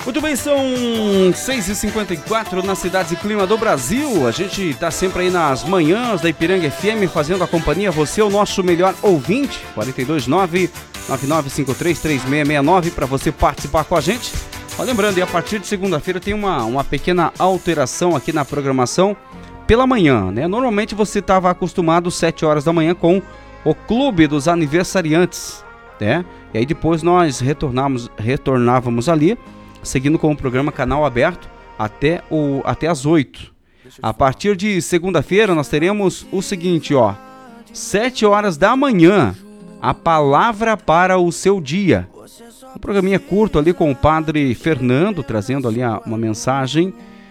Muito bem, são 6h54 nas cidades e clima do Brasil. A gente está sempre aí nas manhãs da Ipiranga FM, fazendo a companhia. Você é o nosso melhor ouvinte, 429-9953-3669, para você participar com a gente. Ó, lembrando, e a partir de segunda-feira tem uma pequena alteração aqui na programação pela manhã, né? Normalmente você estava acostumado 7 horas da manhã com o Clube dos Aniversariantes, né? E aí depois nós retornávamos ali, seguindo com o programa Canal Aberto até as 8. A partir de segunda-feira nós teremos o seguinte, 7 horas da manhã, a palavra para o seu dia. Um programinha curto ali com o Padre Fernando, trazendo ali uma mensagem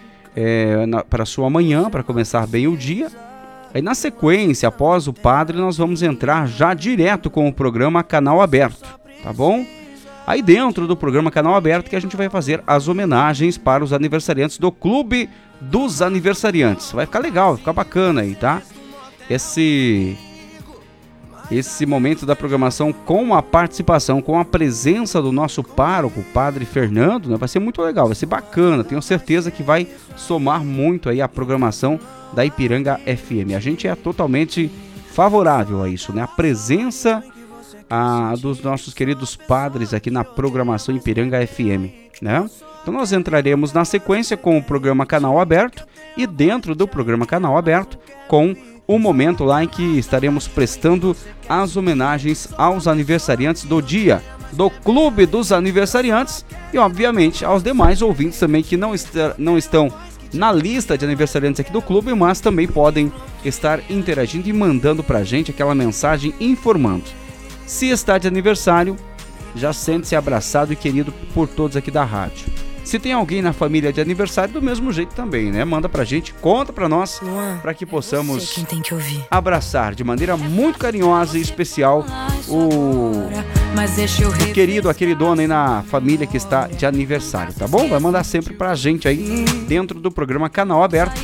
para a sua manhã, para começar bem o dia. Aí na sequência, após o Padre, nós vamos entrar já direto com o programa Canal Aberto, tá bom? Aí dentro do programa Canal Aberto que a gente vai fazer as homenagens para os aniversariantes do Clube dos Aniversariantes. Vai ficar legal, vai ficar bacana aí, tá? Esse momento da programação com a participação, com a presença do nosso pároco, o Padre Fernando, né? Vai ser muito legal, vai ser bacana. Tenho certeza que vai somar muito aí a programação da Ipiranga FM. A gente é totalmente favorável a isso, né? A presença dos nossos queridos padres aqui na programação Ipiranga FM, né? Então nós entraremos na sequência com o programa Canal Aberto e dentro do programa Canal Aberto com o momento lá em que estaremos prestando as homenagens aos aniversariantes do dia do Clube dos Aniversariantes e obviamente aos demais ouvintes também que não estão na lista de aniversariantes aqui do clube, mas também podem estar interagindo e mandando pra gente aquela mensagem informando. Se está de aniversário, já sente-se abraçado e querido por todos aqui da rádio. Se tem alguém na família de aniversário, do mesmo jeito também, né? Manda pra gente, conta pra nós, para que possamos abraçar de maneira muito carinhosa e especial o querido, a queridona aí na família que está de aniversário, tá bom? Vai mandar sempre pra gente aí dentro do programa Canal Aberto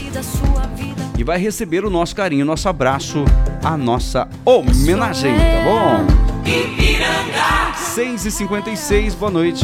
e vai receber o nosso carinho, nosso abraço, a nossa homenagem, tá bom? 6h56, boa noite.